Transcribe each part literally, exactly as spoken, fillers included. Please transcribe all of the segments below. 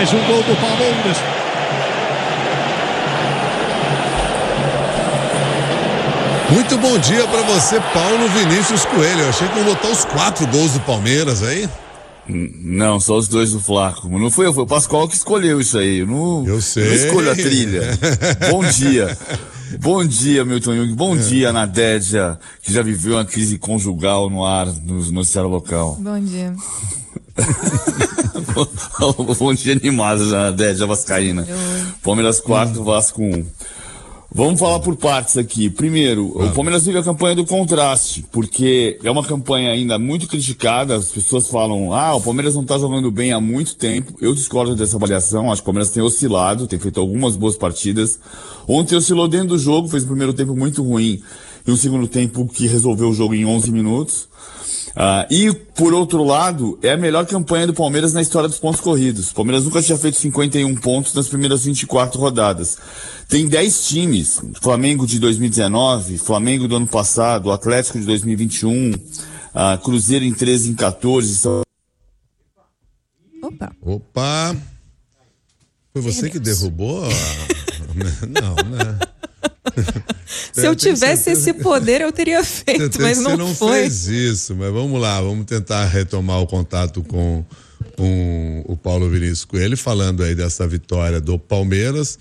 Mais um gol do Palmeiras. Muito bom dia pra você, Paulo Vinícius Coelho. Eu achei que iam botar os quatro gols do Palmeiras aí. Não, só os dois do Flaco. Não foi eu, foi o Pascoal que escolheu isso aí. Eu não, eu sei. Não escolho a trilha. Bom dia. Bom dia, Milton Jung. Bom dia, Nadédia, que já viveu uma crise conjugal no ar, no noticiário local. Bom dia. Bom dia animado, Nadédia Vascaína. Palmeiras quatro, hum. Vasco um. Vamos falar por partes aqui. Primeiro, ah. o Palmeiras vive a campanha do contraste, porque é uma campanha ainda muito criticada. As pessoas falam, ah, o Palmeiras não está jogando bem há muito tempo. Eu discordo dessa avaliação. Acho que o Palmeiras tem oscilado, tem feito algumas boas partidas. Ontem oscilou dentro do jogo, fez um primeiro tempo muito ruim e um segundo tempo que resolveu o jogo em onze minutos. Uh, e, por outro lado, é a melhor campanha do Palmeiras na história dos pontos corridos. O Palmeiras nunca tinha feito cinquenta e um pontos nas primeiras vinte e quatro rodadas. Tem dez times, Flamengo de dois mil e dezenove, Flamengo do ano passado, Atlético de dois mil e vinte e um, uh, Cruzeiro em treze, em quatorze. São... Opa. Opa! Foi você que derrubou? A... Não, né? Se eu tivesse esse poder, eu teria feito, mas não, você não foi. fez isso, mas vamos lá, vamos tentar retomar o contato com, com o Paulo Vinícius Coelho, falando aí dessa vitória do Palmeiras.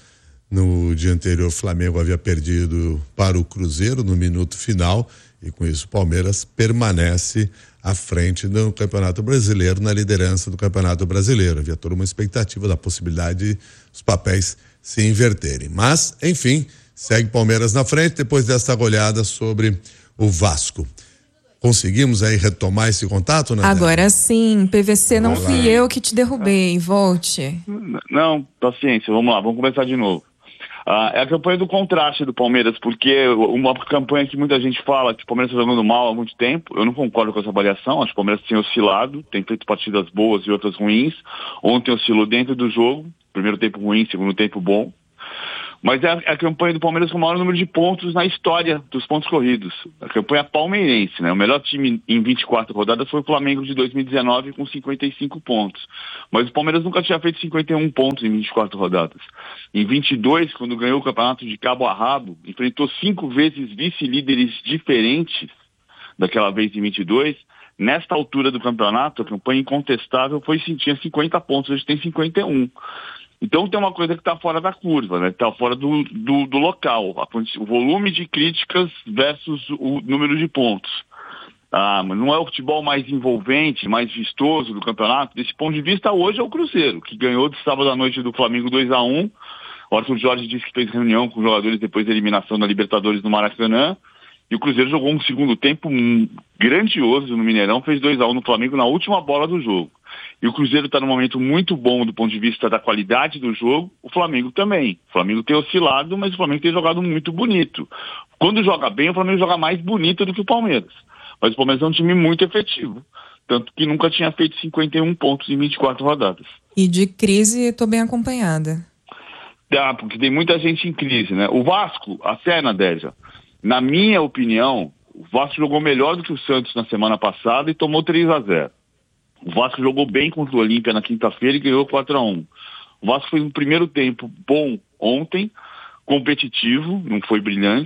No dia anterior, o Flamengo havia perdido para o Cruzeiro no minuto final e com isso o Palmeiras permanece à frente do Campeonato Brasileiro, na liderança do Campeonato Brasileiro. Havia toda uma expectativa da possibilidade de os papéis se inverterem. Mas, enfim, segue Palmeiras na frente depois dessa goleada sobre o Vasco. Conseguimos aí retomar esse contato, né? Agora sim, P V C, não fui eu que te derrubei, volte. Não, paciência, vamos lá, vamos começar de novo. Ah, é a campanha do contraste do Palmeiras, porque uma campanha que muita gente fala que o Palmeiras está jogando mal há muito tempo, eu não concordo com essa avaliação, acho que o Palmeiras tem oscilado, tem feito partidas boas e outras ruins. Ontem oscilou dentro do jogo, primeiro tempo ruim, segundo tempo bom. Mas é a, a campanha do Palmeiras com o maior número de pontos na história dos pontos corridos. A campanha palmeirense, né? O melhor time em vinte e quatro rodadas foi o Flamengo de dois mil e dezenove com cinquenta e cinco pontos. Mas o Palmeiras nunca tinha feito cinquenta e um pontos em vinte e quatro rodadas. Em vinte e dois, quando ganhou o campeonato de cabo a rabo, enfrentou cinco vezes vice-líderes diferentes daquela vez em vinte e dois. Nesta altura do campeonato, a campanha incontestável foi tinha cinquenta pontos, hoje tem cinquenta e um. Então tem uma coisa que está fora da curva, né? Está fora do, do, do local. O volume de críticas versus o número de pontos. Ah, mas não é o futebol mais envolvente, mais vistoso do campeonato. Desse ponto de vista, hoje é o Cruzeiro, que ganhou de sábado à noite do Flamengo dois a um. O Arthur Jorge disse que fez reunião com os jogadores depois da eliminação da Libertadores no Maracanã. E o Cruzeiro jogou um segundo tempo grandioso no Mineirão, fez dois a um no Flamengo na última bola do jogo. E o Cruzeiro está num momento muito bom do ponto de vista da qualidade do jogo, o Flamengo também. O Flamengo tem oscilado, mas o Flamengo tem jogado muito bonito. Quando joga bem, o Flamengo joga mais bonito do que o Palmeiras. Mas o Palmeiras é um time muito efetivo, tanto que nunca tinha feito cinquenta e um pontos em vinte e quatro rodadas. E de crise, estou bem acompanhada. Ah, porque tem muita gente em crise, né? O Vasco, a Serna, Déja, na minha opinião, o Vasco jogou melhor do que o Santos na semana passada e tomou três a zero. O Vasco jogou bem contra o Olímpia na quinta-feira e ganhou quatro a um. O Vasco fez um primeiro tempo bom ontem, competitivo, não foi brilhante,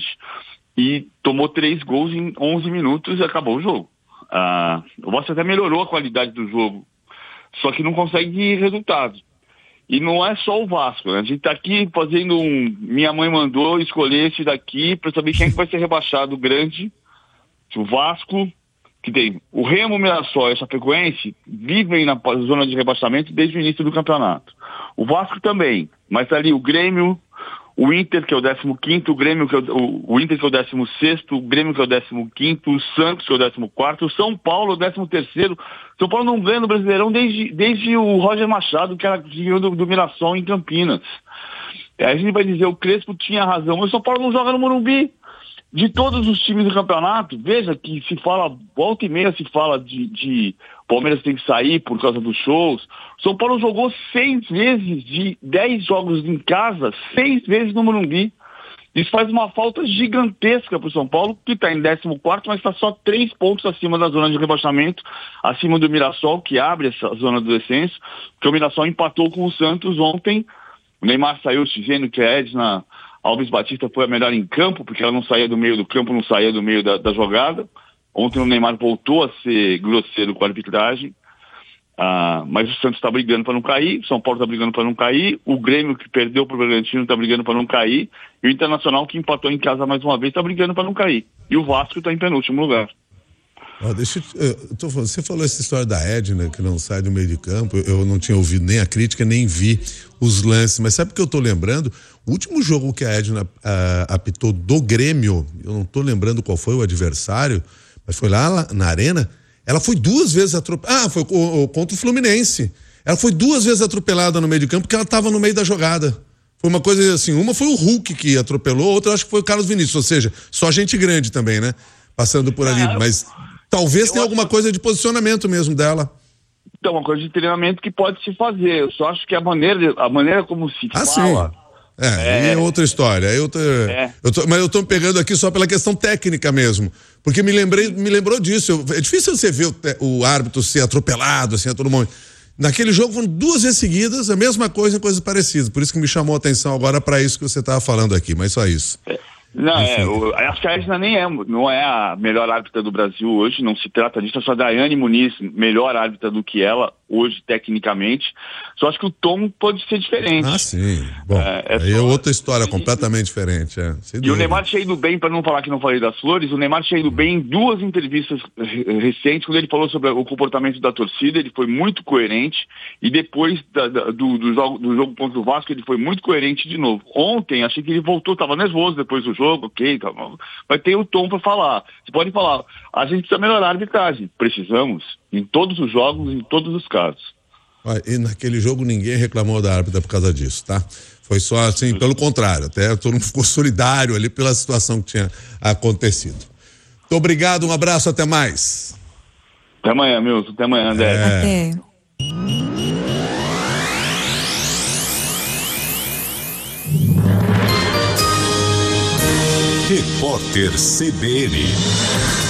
e tomou três gols em onze minutos e acabou o jogo. Ah, o Vasco até melhorou a qualidade do jogo, só que não consegue resultado. E não é só o Vasco, né? A gente tá aqui fazendo um... Minha mãe mandou escolher esse daqui para saber quem é que vai ser rebaixado grande. O Vasco, que tem o Remo, o Mirassol e a Chapecoense, vivem na zona de rebaixamento desde o início do campeonato. O Vasco também, mas ali o Grêmio, o Inter, que é o décimo quinto, o Grêmio, que é o, o Inter, que é o décimo sexto, o Grêmio, que é o décimo quinto, o Santos, que é o décimo quarto, o São Paulo, o décimo terceiro. São Paulo não ganha no Brasileirão desde, desde o Roger Machado, que era do, do Mirassol em Campinas. Aí a gente vai dizer, o Crespo tinha razão, mas o São Paulo não joga no Morumbi. De todos os times do campeonato, veja que se fala, volta e meia se fala de, de Palmeiras tem que sair por causa dos shows. São Paulo jogou seis vezes de dez jogos em casa, seis vezes no Morumbi. Isso faz uma falta gigantesca para o São Paulo, que está em décimo quarto, mas está só três pontos acima da zona de rebaixamento, acima do Mirassol, que abre essa zona do descenso, porque o Mirassol empatou com o Santos ontem. O Neymar saiu dizendo que a Edna Alves Batista foi a melhor em campo, porque ela não saía do meio do campo, não saía do meio da, da jogada. Ontem o Neymar voltou a ser grosseiro com a arbitragem. Ah, mas o Santos está brigando para não cair, o São Paulo está brigando para não cair, o Grêmio, que perdeu para o Bragantino, está brigando para não cair, e o Internacional, que empatou em casa mais uma vez, está brigando para não cair. E o Vasco está em penúltimo lugar. Oh, deixa eu, eu tô, você falou essa história da Edna, que não sai do meio de campo. Eu não tinha ouvido nem a crítica, nem vi os lances, mas sabe o que eu tô lembrando? O último jogo que a Edna uh, apitou do Grêmio, eu não tô lembrando qual foi o adversário, mas foi lá, lá na Arena. Ela foi duas vezes atropelada. Ah, foi contra o Fluminense. Ela foi duas vezes atropelada no meio de campo porque ela estava no meio da jogada. Foi uma coisa assim, uma foi o Hulk que atropelou, outra eu acho que foi o Carlos Vinícius, ou seja, só gente grande também, né? Passando por ali, ah, mas talvez tenha alguma acho... coisa de posicionamento mesmo dela. Então, uma coisa de treinamento que pode se fazer. Eu só acho que a maneira, a maneira como se ah, fala... Sim. É, é, é outra história. Eu tô, é. eu tô, mas eu tô pegando aqui só pela questão técnica mesmo. Porque me lembrei, me lembrou disso. Eu, é difícil você ver o, o árbitro ser atropelado, assim, a todo momento. Naquele jogo foram duas vezes seguidas, a mesma coisa em coisas parecidas. Por isso que me chamou a atenção agora para isso que você estava falando aqui, mas só isso. É. Não, é, o, acho que a Edna nem é, não é a melhor árbitra do Brasil hoje, não se trata disso, só a Daiane Muniz, melhor árbitra do que ela, hoje, tecnicamente. Só acho que o tom pode ser diferente. Ah, sim. Bom, é, é aí só... é outra história completamente diferente. É. E o Neymar tinha ido bem, para não falar que não falei das flores, o Neymar tinha ido bem em duas entrevistas recentes, quando ele falou sobre o comportamento da torcida, ele foi muito coerente, e depois da, da, do, do, jogo, do jogo contra o Vasco, ele foi muito coerente de novo. Ontem, achei que ele voltou, estava nervoso depois do jogo, ok, tá, vai ter o tom para falar. Você pode falar, a gente precisa melhorar a arbitragem. Precisamos, em todos os jogos, em todos os casos. E naquele jogo ninguém reclamou da árbitra por causa disso, tá? Foi só assim, pelo contrário, até todo mundo ficou solidário ali pela situação que tinha acontecido. Muito obrigado, um abraço, até mais. Até amanhã, Milton, até amanhã, André. É. Até. Repórter C B N.